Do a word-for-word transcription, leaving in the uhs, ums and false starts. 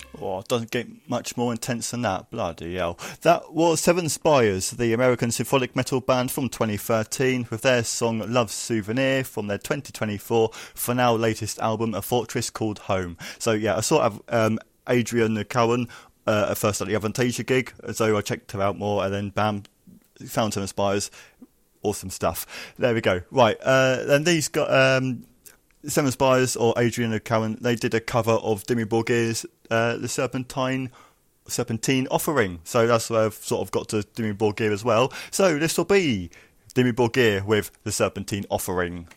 Oh, it doesn't get much more intense than that. Bloody hell. That was Seven Spires, the American symphonic metal band from twenty thirteen, with their song Love's Souvenir from their twenty twenty-four, for now, latest album, A Fortress Called Home. So, yeah, I saw um, Adrian Cowan uh, at first at the Avantasia gig, so I checked her out more, and then bam, found Seven Spires. Awesome stuff. There we go. Right, uh, then these got... Um, Seven Spires, or Adrian Cowan, they did a cover of Dimmy Borgir's uh, The Serpentine Serpentine Offering. So that's where I've sort of got to Dimmy Borgir as well. So this will be Dimmy Borgir with The Serpentine Offering.